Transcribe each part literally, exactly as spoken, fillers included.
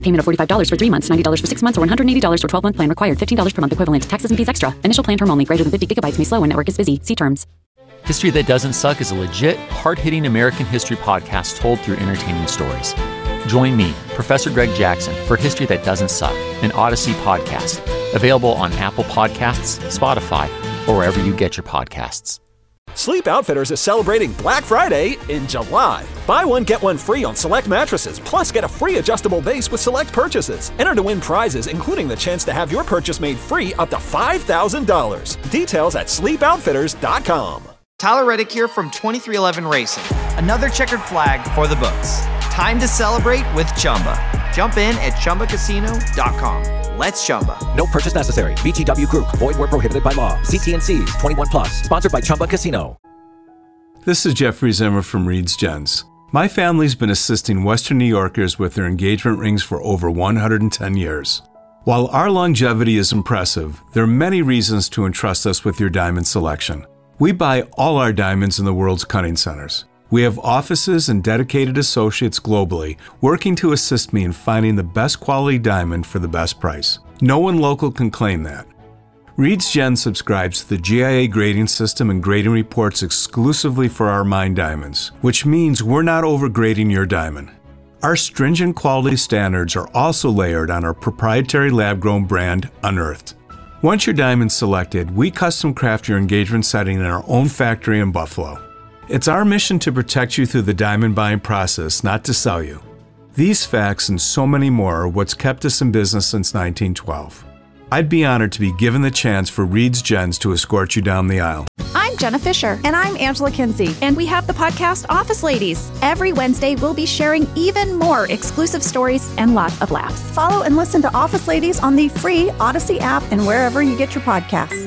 Payment of forty-five dollars for three months, ninety dollars for six months, or one hundred eighty dollars for twelve-month plan required. fifteen dollars per month equivalent. Taxes and fees extra. Initial plan term only. Greater than fifty gigabytes may slow when network is busy. See terms. History That Doesn't Suck is a legit, hard-hitting American history podcast told through entertaining stories. Join me, Professor Greg Jackson, for History That Doesn't Suck, an Odyssey podcast. Available on Apple Podcasts, Spotify, or wherever you get your podcasts. Sleep Outfitters is celebrating Black Friday in July. Buy one, get one free on select mattresses, plus get a free adjustable base with select purchases. Enter to win prizes, including the chance to have your purchase made free up to five thousand dollars. Details at sleep outfitters dot com. Tyler Reddick here from twenty-three eleven Racing. Another checkered flag for the books. Time to celebrate with Chumba. Jump in at chumba casino dot com. Let's Chumba. No purchase necessary. V G W Group. Void where prohibited by law. See T and C's. twenty-one plus. Sponsored by Chumba Casino. This is Jeffrey Zimmer from Reed's Gents. My family's been assisting Western New Yorkers with their engagement rings for over one hundred ten years. While our longevity is impressive, there are many reasons to entrust us with your diamond selection. We buy all our diamonds in the world's cutting centers. We have offices and dedicated associates globally working to assist me in finding the best quality diamond for the best price. No one local can claim that. Reed's Gen subscribes to the G I A grading system and grading reports exclusively for our mined diamonds, which means we're not overgrading your diamond. Our stringent quality standards are also layered on our proprietary lab-grown brand, Unearthed. Once your diamond's selected, we custom craft your engagement setting in our own factory in Buffalo. It's our mission to protect you through the diamond buying process, not to sell you. These facts and so many more are what's kept us in business since nineteen twelve. I'd be honored to be given the chance for Reed's Gens to escort you down the aisle. I'm Jenna Fisher. And I'm Angela Kinsey. And we have the podcast Office Ladies. Every Wednesday, we'll be sharing even more exclusive stories and lots of laughs. Follow and listen to Office Ladies on the free Odyssey app and wherever you get your podcasts.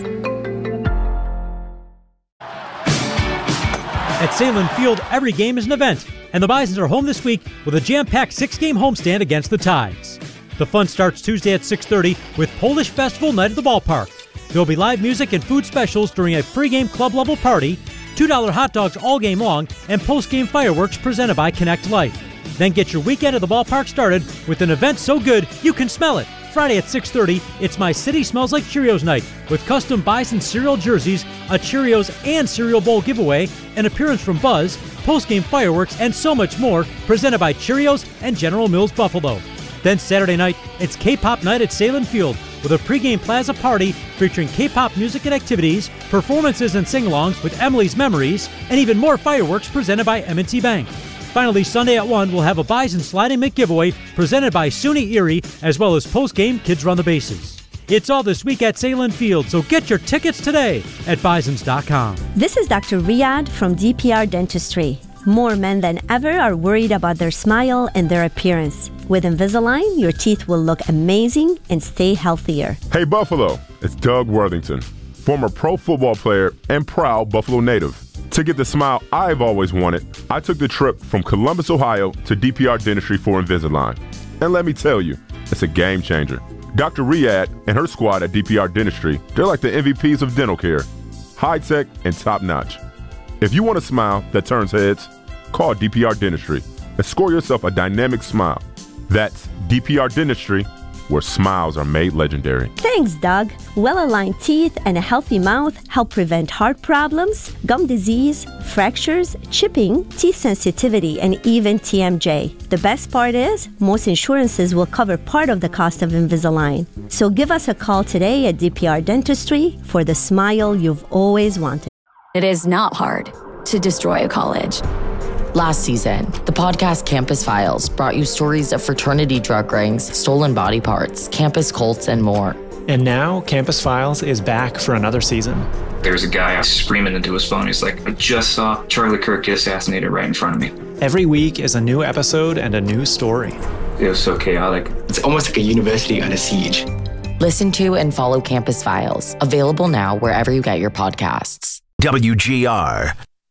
At Salem Field, every game is an event, and the Bisons are home this week with a jam-packed six-game homestand against the Tides. The fun starts Tuesday at six thirty with Polish Festival Night at the Ballpark. There will be live music and food specials during a pregame club-level party, two dollar hot dogs all game long, and post-game fireworks presented by Connect Life. Then get your weekend at the ballpark started with an event so good you can smell it. Friday at six thirty, it's My City Smells Like Cheerios Night with custom Bison cereal jerseys, a Cheerios and cereal bowl giveaway, an appearance from Buzz, post-game fireworks, and so much more presented by Cheerios and General Mills Buffalo. Then Saturday night, it's K-Pop Night at Salem Field with a pregame plaza party featuring K-pop music and activities, performances and sing-alongs with Emily's Memories, and even more fireworks presented by M and T Bank. Finally, Sunday at one, we'll have a Bison Sliding Mitt giveaway presented by SUNY Erie, as well as post-game Kids Run the Bases. It's all this week at Salem Field, so get your tickets today at bisons dot com. This is Doctor Riyadh from D P R Dentistry. More men than ever are worried about their smile and their appearance. With Invisalign, your teeth will look amazing and stay healthier. Hey Buffalo, it's Doug Worthington, former pro football player and proud Buffalo native. To get the smile I've always wanted, I took the trip from Columbus, Ohio to D P R Dentistry for Invisalign. And let me tell you, it's a game changer. Doctor Riyadh and her squad at D P R Dentistry, they're like the M V Ps of dental care. High-tech and top-notch. If you want a smile that turns heads, call D P R Dentistry and score yourself a dynamic smile. That's D P R Dentistry, where smiles are made legendary. Thanks, Doug. Well-aligned teeth and a healthy mouth help prevent heart problems, gum disease, fractures, chipping, teeth sensitivity, and even T M J. The best part is, most insurances will cover part of the cost of Invisalign. So give us a call today at D P R Dentistry for the smile you've always wanted. It is not hard to destroy a college. Last season, the podcast Campus Files brought you stories of fraternity drug rings, stolen body parts, campus cults, and more. And now, Campus Files is back for another season. There's a guy screaming into his phone. He's like, I just saw Charlie Kirk get assassinated right in front of me. Every week is a new episode and a new story. It was so chaotic. It's almost like a university under siege. Listen to and follow Campus Files, available now wherever you get your podcasts. W G R.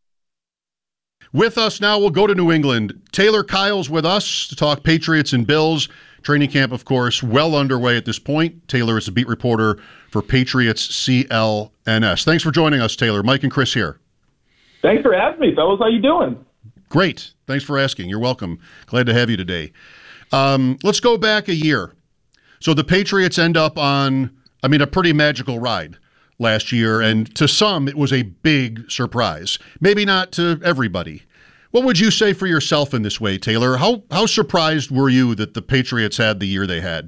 With us now, we'll go to New England. Taylor Kyle's with us to talk Patriots and Bills. Training camp, of course, well underway at this point. Taylor is a beat reporter for Patriots C L N S. Thanks for joining us, Taylor. Mike and Chris here. Thanks for having me, fellas. How you doing? Great. Thanks for asking. You're welcome. Glad to have you today. Um, let's go back a year. So the Patriots end up on, I mean, a pretty magical ride last year, and to some, it was a big surprise. Maybe not to everybody. What would you say for yourself in this way, Taylor? How how surprised were you that the Patriots had the year they had?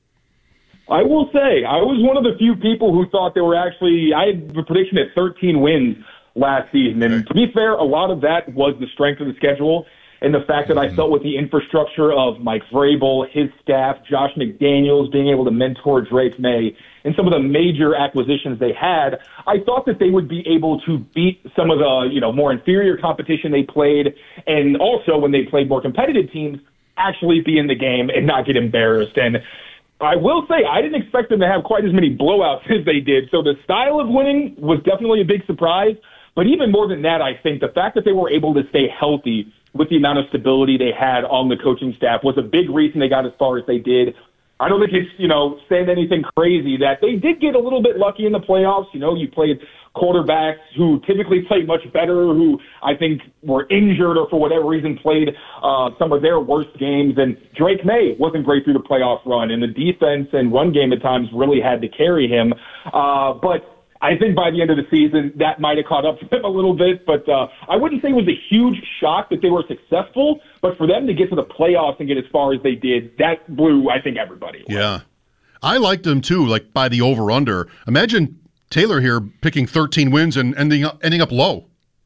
I will say, I was one of the few people who thought they were actually, I had a prediction at thirteen wins last season. And to be fair, a lot of that was the strength of the schedule and the fact that I felt with the infrastructure of Mike Vrabel, his staff, Josh McDaniels, being able to mentor Drake May, and some of the major acquisitions they had, I thought that they would be able to beat some of the, you know, more inferior competition they played, and also when they played more competitive teams, actually be in the game and not get embarrassed. And I will say, I didn't expect them to have quite as many blowouts as they did. So the style of winning was definitely a big surprise. But even more than that, I think the fact that they were able to stay healthy with the amount of stability they had on the coaching staff was a big reason they got as far as they did. I don't think it's, you know, saying anything crazy that they did get a little bit lucky in the playoffs. You know, you played quarterbacks who typically played much better, who I think were injured or for whatever reason played uh, some of their worst games. And Drake May wasn't great through the playoff run, and the defense and run game at times really had to carry him. Uh, but I think by the end of the season, that might have caught up to him a little bit. But uh, I wouldn't say it was a huge shock that they were successful. But for them to get to the playoffs and get as far as they did, that blew, I think, everybody away. Yeah. I liked them, too, like by the over-under. Imagine Taylor here picking thirteen wins and ending up, ending up low.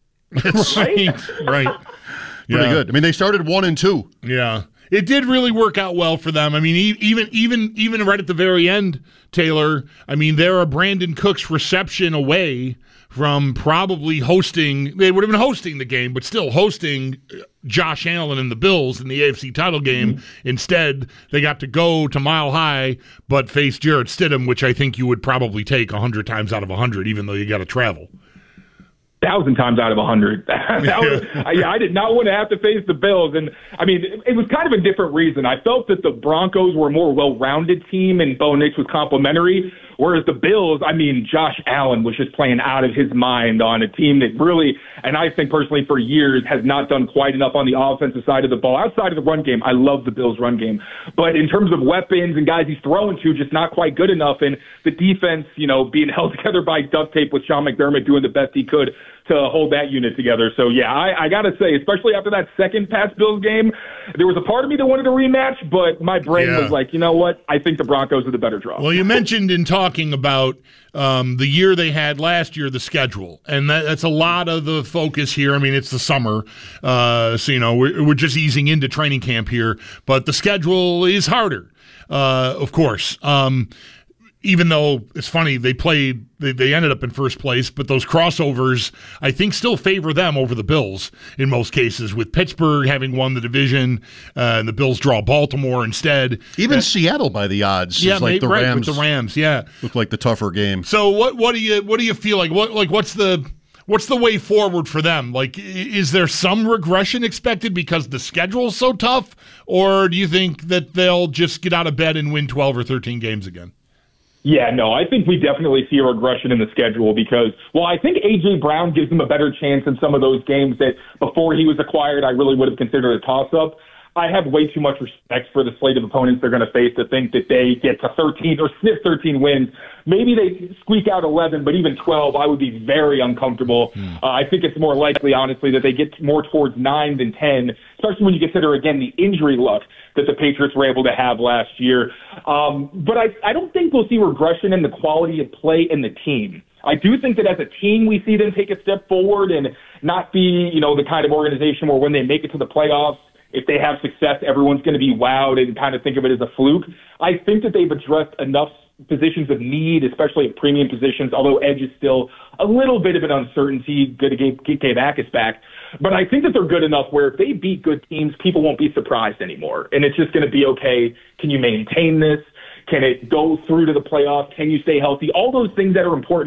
It's right. Right. Pretty Yeah. good. I mean, they started one and two. Yeah. It did really work out well for them. I mean, e- even even even right at the very end, Taylor, I mean, they're a Brandon Cooks reception away from probably hosting, they would have been hosting the game, but still hosting Josh Allen and the Bills in the A F C title game. Mm-hmm. Instead, they got to go to Mile High, but face Jarrett Stidham, which I think you would probably take one hundred times out of one hundred, even though you got to travel. Thousand times out of a hundred. That was, I, I did not want to have to face the Bills, and I mean, it, it was kind of a different reason. I felt that the Broncos were a more well-rounded team, and Bo Nix was complimentary. Whereas the Bills, I mean, Josh Allen was just playing out of his mind on a team that really, and I think personally for years, has not done quite enough on the offensive side of the ball. Outside of the run game, I love the Bills' run game. But in terms of weapons and guys he's throwing to, just not quite good enough. And the defense, you know, being held together by duct tape with Sean McDermott doing the best he could to hold that unit together. So, yeah, I, I got to say, especially after that second Pats-Bills game, there was a part of me that wanted a rematch, but my brain Yeah. was like, you know what? I think the Broncos are the better draw. Well, you mentioned in talking about um, the year they had last year, the schedule, and that, that's a lot of the focus here. I mean, it's the summer, uh, so, you know, we're, we're just easing into training camp here, but the schedule is harder, uh, of course. Um Even though it's funny, they played, they, they ended up in first place, but those crossovers, I think, still favor them over the Bills in most cases, with Pittsburgh having won the division, uh, and the Bills draw Baltimore instead. Even Uh, Seattle by the odds. Yeah, is like mate, the right, Rams. with the Rams, yeah. Look like the tougher game. So what what do you what do you feel like? What like what's the what's the way forward for them? Like, i- is there some regression expected because the schedule's so tough, or do you think that they'll just get out of bed and win twelve or thirteen games again? Yeah, no, I think we definitely see a regression in the schedule because, well, I think A J. Brown gives them a better chance in some of those games that before he was acquired, I really would have considered a toss-up. I have way too much respect for the slate of opponents they're going to face to think that they get to thirteen or sniff thirteen wins. Maybe they squeak out eleven, but even twelve, I would be very uncomfortable. Mm. Uh, I think it's more likely, honestly, that they get more towards nine than ten, especially when you consider, again, the injury luck that the Patriots were able to have last year. Um, but I, I don't think we'll see regression in the quality of play in the team. I do think that as a team, we see them take a step forward and not be, you know, the kind of organization where when they make it to the playoffs, if they have success, everyone's going to be wowed and kind of think of it as a fluke. I think that they've addressed enough positions of need, especially at premium positions, although edge is still a little bit of an uncertainty. Good to get Gabe Akis back. But I think that they're good enough where if they beat good teams, people won't be surprised anymore. And it's just going to be, okay, can you maintain this? Can it go through to the playoffs? Can you stay healthy? All those things that are important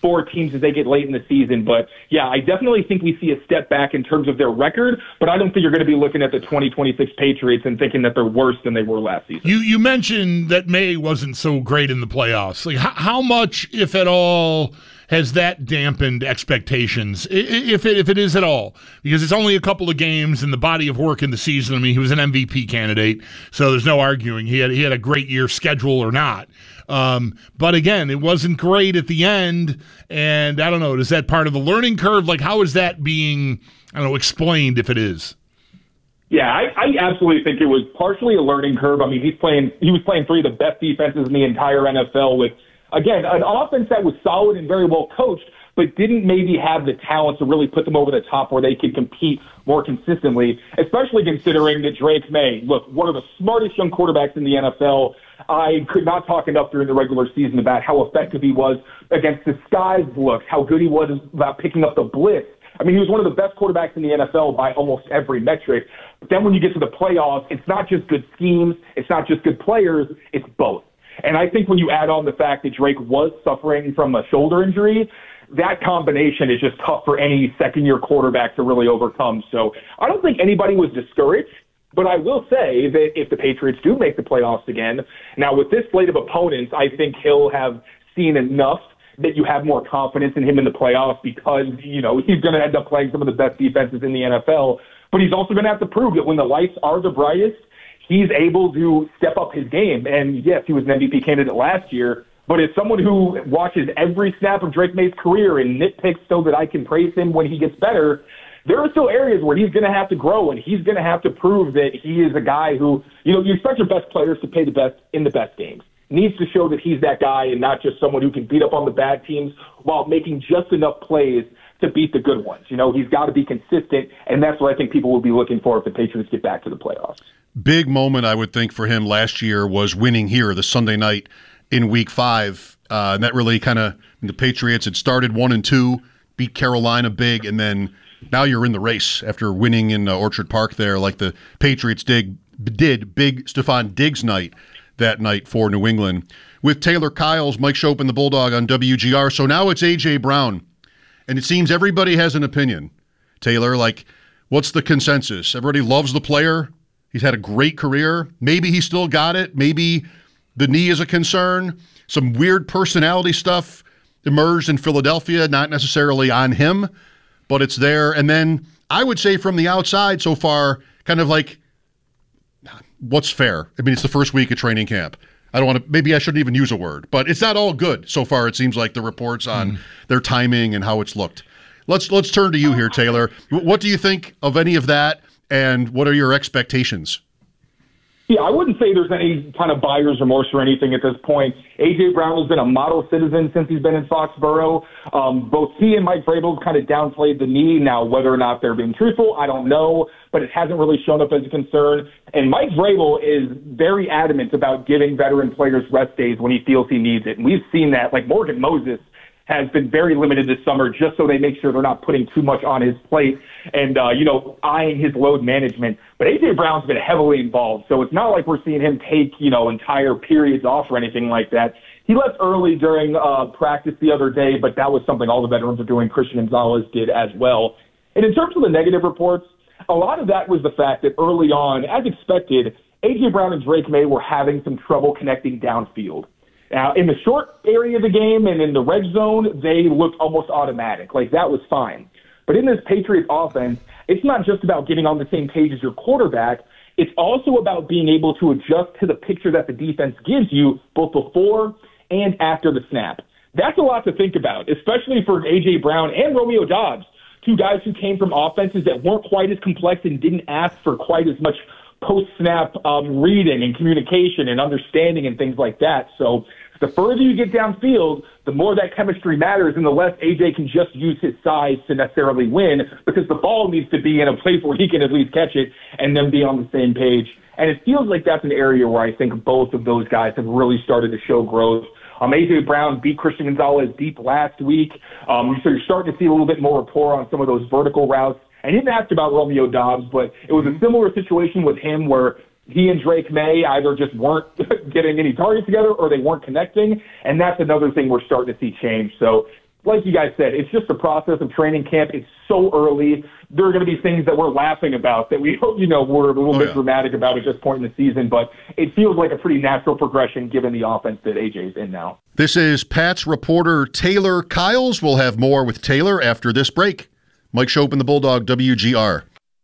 for teams as they get late in the season. But, yeah, I definitely think we see a step back in terms of their record, but I don't think you're going to be looking at the twenty twenty-six Patriots and thinking that they're worse than they were last season. You you mentioned that May wasn't so great in the playoffs. Like, how, how much, if at all, has that dampened expectations, if it, if it is at all? Because it's only a couple of games in the body of work in the season. I mean, he was an M V P candidate, so there's no arguing. He had he had a great year, schedule or not. Um, but again, it wasn't great at the end, and I don't know, is that part of the learning curve? Like, how is that being, I don't know, explained if it is? Yeah, I, I absolutely think it was partially a learning curve. I mean, he's playing, he was playing three of the best defenses in the entire N F L with, again, an offense that was solid and very well coached, but didn't maybe have the talent to really put them over the top where they could compete more consistently, especially considering that Drake May, look, one of the smartest young quarterbacks in the N F L. I could not talk enough during the regular season about how effective he was against disguised looks, how good he was about picking up the blitz. I mean, he was one of the best quarterbacks in the N F L by almost every metric. But then when you get to the playoffs, it's not just good schemes, it's not just good players, it's both. And I think when you add on the fact that Drake was suffering from a shoulder injury, that combination is just tough for any second-year quarterback to really overcome. So I don't think anybody was discouraged, but I will say that if the Patriots do make the playoffs again, now with this slate of opponents, I think he'll have seen enough that you have more confidence in him in the playoffs because, you know, he's going to end up playing some of the best defenses in the N F L, but he's also going to have to prove that when the lights are the brightest, he's able to step up his game. And yes, he was an M V P candidate last year, but as someone who watches every snap of Drake May's career and nitpicks so that I can praise him when he gets better, there are still areas where he's going to have to grow, and he's going to have to prove that he is a guy who, you know, you expect your best players to play the best in the best games. Needs to show that he's that guy and not just someone who can beat up on the bad teams while making just enough plays to beat the good ones. You know, he's got to be consistent, and that's what I think people will be looking for if the Patriots get back to the playoffs. Big moment, I would think, for him last year was winning here the Sunday night in Week Five, uh, and that really kind of the Patriots had started one and two, beat Carolina big, and then now you're in the race after winning in uh, Orchard Park there, like the Patriots did. Did big Stephon Diggs night that night for New England with Taylor Kyles, Mike Schopp, and the Bulldog on W G R. So now it's A J Brown, and it seems everybody has an opinion. Taylor, like, what's the consensus? Everybody loves the player. He's had a great career. Maybe he still got it. Maybe the knee is a concern. Some weird personality stuff emerged in Philadelphia, not necessarily on him, but it's there. And then I would say from the outside so far, kind of like, what's fair? I mean, it's the first week of training camp. I don't want to, maybe I shouldn't even use a word, but it's not all good so far. It seems like the reports on mm. their timing and how it's looked. Let's let's turn to you here, Taylor. What do you think of any of that, and what are your expectations? Yeah, I wouldn't say there's any kind of buyer's remorse or anything at this point. A J Brown has been a model citizen since he's been in Foxborough. Um, both he and Mike Vrabel kind of downplayed the knee. Now, whether or not they're being truthful, I don't know, but it hasn't really shown up as a concern. And Mike Vrabel is very adamant about giving veteran players rest days when he feels he needs it. And we've seen that. Like Morgan Moses has been very limited this summer just so they make sure they're not putting too much on his plate and, uh, you know, eyeing his load management. But A J Brown's been heavily involved, so it's not like we're seeing him take, you know, entire periods off or anything like that. He left early during uh, practice the other day, but that was something all the veterans are doing. Christian Gonzalez did as well. And in terms of the negative reports, a lot of that was the fact that early on, as expected, A J Brown and Drake May were having some trouble connecting downfield. Now, in the short area of the game and in the red zone, they looked almost automatic. Like, that was fine. But in this Patriots offense, it's not just about getting on the same page as your quarterback. It's also about being able to adjust to the picture that the defense gives you both before and after the snap. That's a lot to think about, especially for A J Brown and Romeo Doubs, two guys who came from offenses that weren't quite as complex and didn't ask for quite as much post-snap um, reading and communication and understanding and things like that. So the further you get downfield, the more that chemistry matters and the less A J can just use his size to necessarily win because the ball needs to be in a place where he can at least catch it and then be on the same page. And it feels like that's an area where I think both of those guys have really started to show growth. Um, A J Brown beat Christian Gonzalez deep last week, um, so you're starting to see a little bit more rapport on some of those vertical routes. And you didn't ask about Romeo Doubs, but it was a similar situation with him where he and Drake May either just weren't getting any targets together or they weren't connecting, and that's another thing we're starting to see change. So like you guys said, it's just the process of training camp. It's so early. There are going to be things that we're laughing about that we, you know, we're a little oh, bit yeah. dramatic about at this point in the season, but it feels like a pretty natural progression given the offense that A J's in now. This is Pat's reporter Taylor Kyles. We'll have more with Taylor after this break. Mike Chopin, the Bulldog, W G R.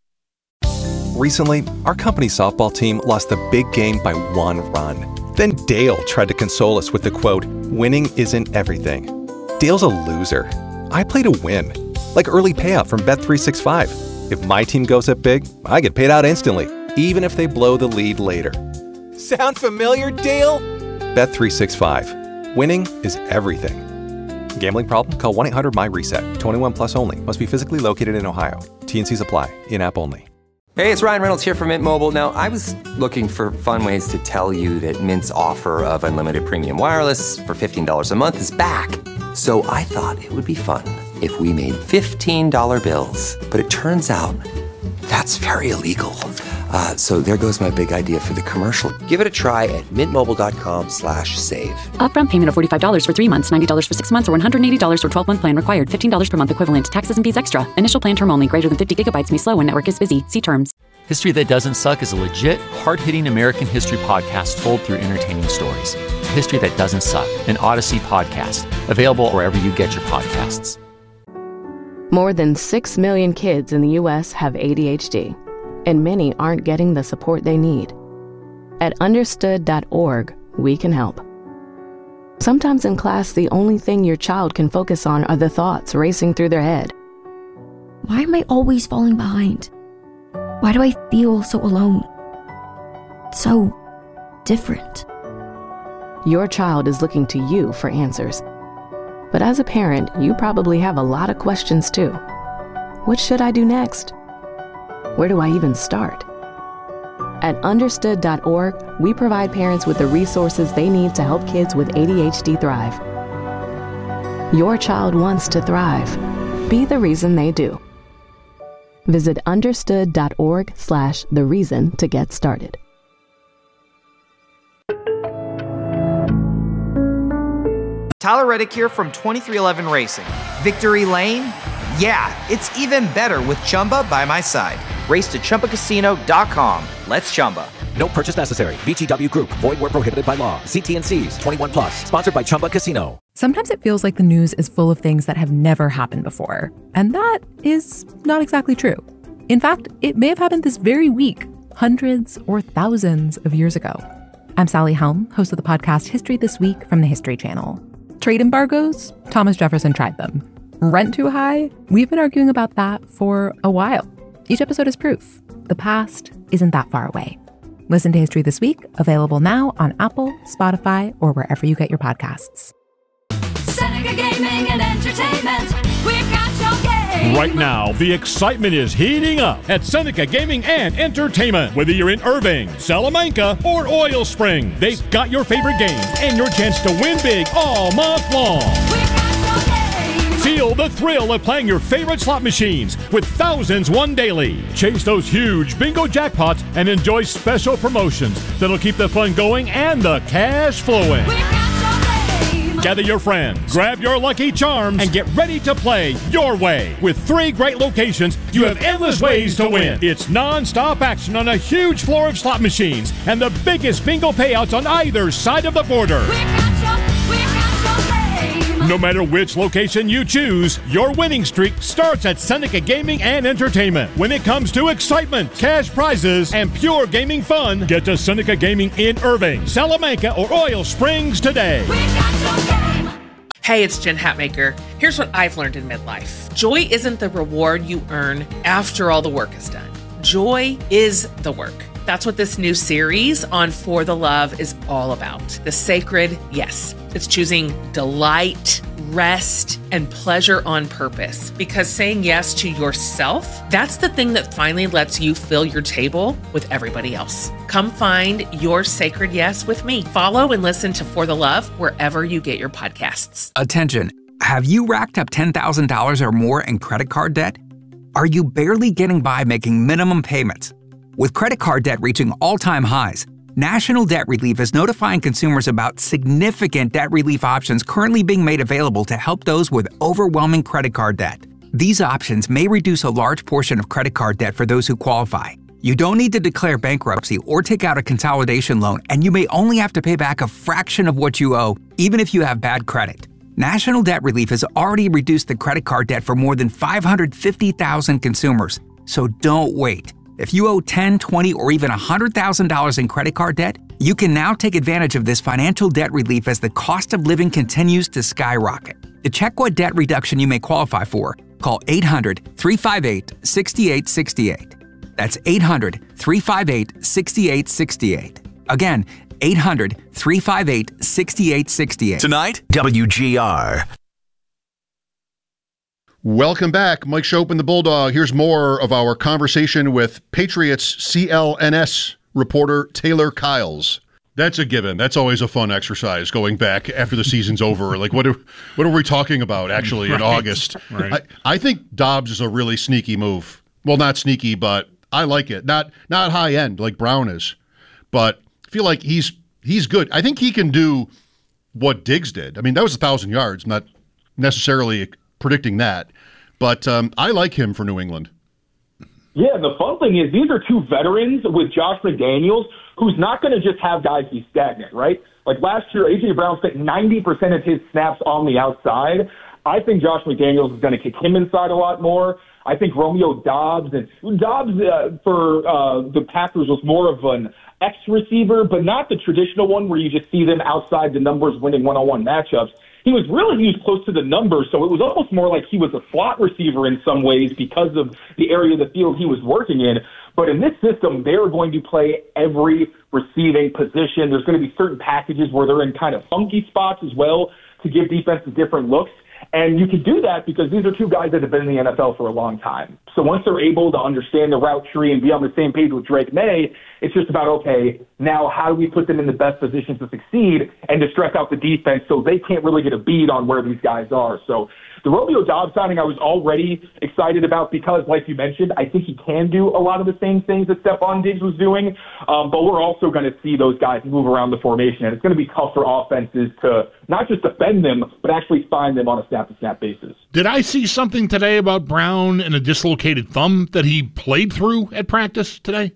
Recently, our company's softball team lost the big game by one run. Then Dale tried to console us with the quote, "Winning isn't everything." Dale's a loser. I play to win. Like early payout from Bet three sixty-five. If my team goes up big, I get paid out instantly, even if they blow the lead later. Sound familiar, Dale? Bet three sixty-five. Winning is everything. Gambling problem? Call one eight hundred my reset. twenty-one plus only. Must be physically located in Ohio. T and C's apply. In-app only. Hey, it's Ryan Reynolds here from Mint Mobile. Now, I was looking for fun ways to tell you that Mint's offer of unlimited premium wireless for fifteen dollars a month is back. So I thought it would be fun if we made fifteen dollar bills. But it turns out that's very illegal. Uh, so there goes my big idea for the commercial. Give it a try at mintmobile.com slash save. Upfront payment of forty-five dollars for three months, ninety dollars for six months, or one hundred eighty dollars for twelve-month plan required. fifteen dollars per month equivalent. Taxes and fees extra. Initial plan term only. Greater than fifty gigabytes may slow when network is busy. See terms. History That Doesn't Suck is a legit, hard-hitting American history podcast told through entertaining stories. History That Doesn't Suck, an Odyssey podcast. Available wherever you get your podcasts. More than six million kids in the U S have A D H D, and many aren't getting the support they need. At understood dot org, we can help. Sometimes in class, the only thing your child can focus on are the thoughts racing through their head. Why am I always falling behind? Why do I feel so alone? So different. Your child is looking to you for answers. But as a parent, you probably have a lot of questions too. What should I do next? Where do I even start? At understood dot org, we provide parents with the resources they need to help kids with A D H D thrive. Your child wants to thrive. Be the reason they do. Visit understood dot org slash the reason to get started. Tyler Reddick here from twenty-three eleven Racing. Victory Lane? Yeah, it's even better with Chumba by my side. Race to Chumba Casino dot com. Let's Chumba. No purchase necessary. V G W Group. Void where prohibited by law. See T and C's. twenty-one plus. Sponsored by Chumba Casino. Sometimes it feels like the news is full of things that have never happened before. And that is not exactly true. In fact, it may have happened this very week, hundreds or thousands of years ago. I'm Sally Helm, host of the podcast History This Week from the History Channel. Trade embargoes? Thomas Jefferson tried them. Rent too high? We've been arguing about that for a while. Each episode is proof. The past isn't that far away. Listen to History This Week, available now on Apple, Spotify, or wherever you get your podcasts. Seneca Gaming and Entertainment, we've got your game. Right now, the excitement is heating up at Seneca Gaming and Entertainment. Whether you're in Irving, Salamanca, or Oil Spring, they've got your favorite games and your chance to win big all month long. We've got your game. Feel the thrill of playing your favorite slot machines with thousands won daily. Chase those huge bingo jackpots and enjoy special promotions that'll keep the fun going and the cash flowing. We've got Gather your friends, grab your lucky charms, and get ready to play your way. With three great locations, you have endless ways to win. It's non-stop action on a huge floor of slot machines and the biggest bingo payouts on either side of the border. No matter which location you choose, your winning streak starts at Seneca Gaming and Entertainment. When it comes to excitement, cash prizes, and pure gaming fun, get to Seneca Gaming in Irving, Salamanca, or Oil Springs today. Hey, it's Jen Hatmaker. Here's what I've learned in midlife. Joy isn't the reward you earn after all the work is done. Joy is the work. That's what this new series on For the Love is all about. The sacred yes. It's choosing delight, rest, and pleasure on purpose. Because saying yes to yourself, that's the thing that finally lets you fill your table with everybody else. Come find your sacred yes with me. Follow and listen to For the Love wherever you get your podcasts. Attention. Have you racked up ten thousand dollars or more in credit card debt? Are you barely getting by making minimum payments? With credit card debt reaching all-time highs, National Debt Relief is notifying consumers about significant debt relief options currently being made available to help those with overwhelming credit card debt. These options may reduce a large portion of credit card debt for those who qualify. You don't need to declare bankruptcy or take out a consolidation loan, and you may only have to pay back a fraction of what you owe, even if you have bad credit. National Debt Relief has already reduced the credit card debt for more than five hundred fifty thousand consumers. So don't wait. If you owe ten thousand dollars, twenty thousand dollars, or even one hundred thousand dollars in credit card debt, you can now take advantage of this financial debt relief as the cost of living continues to skyrocket. To check what debt reduction you may qualify for, call eight hundred, three five eight, six eight six eight. That's eight hundred, three five eight, six eight six eight. Again, eight hundred, three five eight, six eight six eight. Tonight, W G R. Welcome back. Mike Schopp and the Bulldog. Here's more of our conversation with Patriots C L N S reporter Taylor Kiles. That's a given. That's always a fun exercise, going back after the season's over. Like, what are, what are we talking about, actually, in right. August? Right. I, I think Dobbs is a really sneaky move. Well, not sneaky, but I like it. Not not high end like Brown is, but I feel like he's he's good. I think he can do what Diggs did. I mean, that was a thousand yards. I'm not necessarily predicting that, but um, I like him for New England. Yeah, the fun thing is these are two veterans with Josh McDaniels, who's not going to just have guys be stagnant, right? Like last year, A J Brown spent ninety percent of his snaps on the outside. I think Josh McDaniels is going to kick him inside a lot more. I think Romeo Dobbs, and Dobbs uh, for uh, the Packers was more of an X receiver, but not the traditional one where you just see them outside the numbers winning one-on-one matchups. He was really, he was close to the numbers, so it was almost more like he was a slot receiver in some ways because of the area of the field he was working in. But in this system, they're going to play every receiving position. There's going to be certain packages where they're in kind of funky spots as well to give defenses different looks. And you can do that because these are two guys that have been in the N F L for a long time. So once they're able to understand the route tree and be on the same page with Drake May, it's just about, okay, now how do we put them in the best position to succeed and to stress out the defense so they can't really get a bead on where these guys are. So the Romeo Dobbs signing I was already excited about because, like you mentioned, I think he can do a lot of the same things that Stephon Diggs was doing, um, but we're also going to see those guys move around the formation, and it's going to be tough for offenses to not just defend them, but actually find them on a snap-to-snap basis. Did I see something today about Brown and a dislocated thumb that he played through at practice today?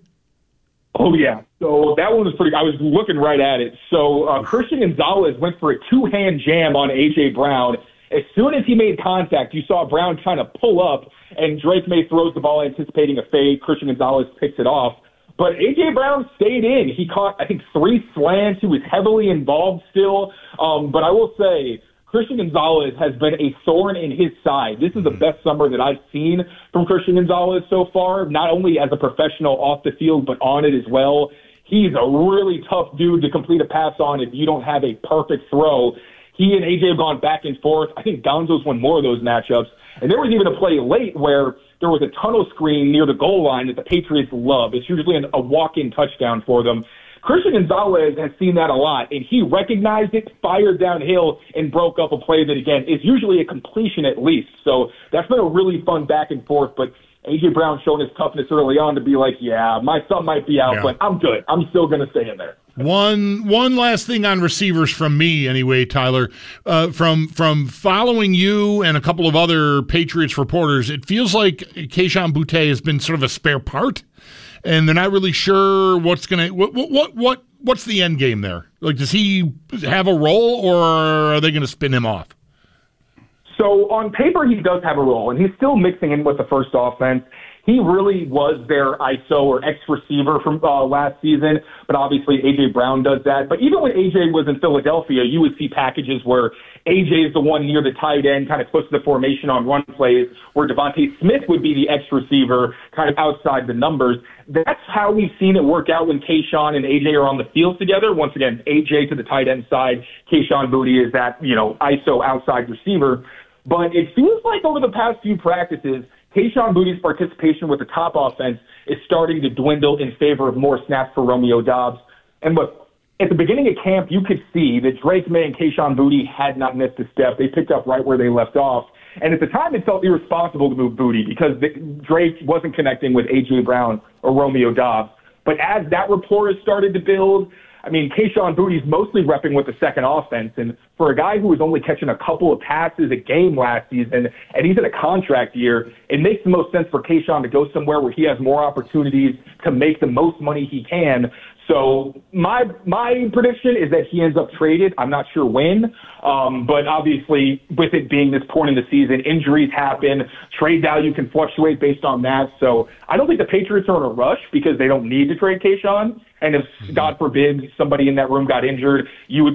Oh, yeah. So that one was pretty – I was looking right at it. So uh, Christian Gonzalez went for a two-hand jam on A J. Brown. As soon as he made contact, you saw Brown trying to pull up, and Drake May throws the ball anticipating a fade. Christian Gonzalez picks it off. But A J. Brown stayed in. He caught, I think, three slants. He was heavily involved still. Um, but I will say – Christian Gonzalez has been a thorn in his side. This is the best summer that I've seen from Christian Gonzalez so far, not only as a professional off the field, but on it as well. He's a really tough dude to complete a pass on if you don't have a perfect throw. He and A J have gone back and forth. I think Gonzo's won more of those matchups. And there was even a play late where there was a tunnel screen near the goal line that the Patriots love. It's usually a walk-in touchdown for them. Christian Gonzalez has seen that a lot, and he recognized it, fired downhill, and broke up a play that, again, is usually a completion at least. So that's been a really fun back and forth, but A J. Brown showing his toughness early on to be like, yeah, my thumb might be out, yeah. but I'm good. I'm still going to stay in there. One one last thing on receivers from me, anyway, Tyler. Uh, from from following you and a couple of other Patriots reporters, it feels like Kayshon Boutte has been sort of a spare part, and they're not really sure what's gonna what what what what's the end game there. Like, does he have a role, or are they going to spin him off? So on paper, he does have a role, and he's still mixing in with the first offense. He really was their I S O or X receiver from uh, last season, but obviously A J. Brown does that. But even when A J was in Philadelphia, you would see packages where A J is the one near the tight end, kind of close to the formation on run plays, where Devontae Smith would be the X receiver, kind of outside the numbers. That's how we've seen it work out when Kayshon and A J are on the field together. Once again, A J to the tight end side, Kayshon Boutte is that, you know, I S O outside receiver. But it feels like over the past few practices, Kayshon Boutte's participation with the top offense is starting to dwindle in favor of more snaps for Romeo Dobbs. And look, at the beginning of camp, you could see that Drake May and Kayshon Boutte had not missed a step. They picked up right where they left off. And at the time, it felt irresponsible to move Boutte because Drake wasn't connecting with A J. Brown or Romeo Dobbs. But as that rapport has started to build, I mean, Kayshon Boutte's mostly repping with the second offense. And for a guy who was only catching a couple of passes a game last season, and he's in a contract year, it makes the most sense for Kayshon to go somewhere where he has more opportunities to make the most money he can. So my my prediction is that he ends up traded. I'm not sure when, um, but obviously with it being this point in the season, injuries happen, trade value can fluctuate based on that. So I don't think the Patriots are in a rush because they don't need to trade Kayshon. And if, God forbid, somebody in that room got injured, you would